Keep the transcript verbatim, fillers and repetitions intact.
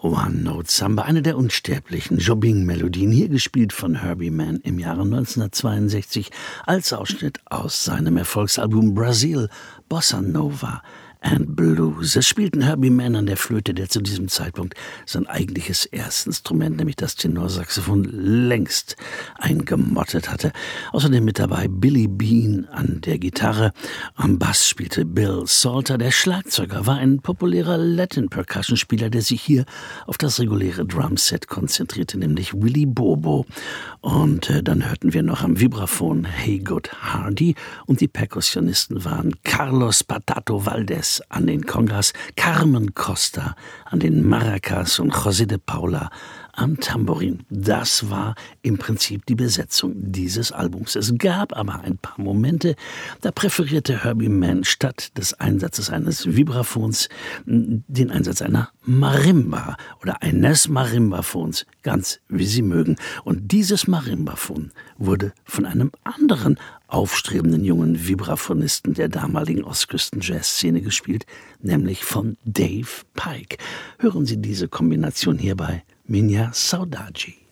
One Note Samba, eine der unsterblichen Jobim-Melodien, hier gespielt von Herbie Mann im Jahre neunzehnhundertzweiundsechzig als Ausschnitt aus seinem Erfolgsalbum Brazil, Bossa Nova and Blues. Es spielten Herbie Mann an der Flöte, der zu diesem Zeitpunkt sein eigentliches Erstinstrument, nämlich das Tenorsaxophon, längst eingemottet hatte. Außerdem mit dabei Billy Bean an der Gitarre. Am Bass spielte Bill Salter. Der Schlagzeuger war ein populärer Latin-Percussion-Spieler, der sich hier auf das reguläre Drumset konzentrierte, nämlich Willie Bobo. Und äh, dann hörten wir noch am Vibraphon Haygood Hardy und die Perkussionisten waren Carlos Patato Valdez an den Congas, Carmen Costa an den Maracas und José de Paula am Tambourin. Das war im Prinzip die Besetzung dieses Albums. Es gab aber ein paar Momente, da präferierte Herbie Mann statt des Einsatzes eines Vibraphons den Einsatz einer Marimba oder eines Marimbafons, ganz wie Sie mögen. Und dieses Marimbafon wurde von einem anderen aufstrebenden jungen Vibraphonisten der damaligen Ostküsten-Jazz-Szene gespielt, nämlich von Dave Pike. Hören Sie diese Kombination hierbei. Minha Saudade.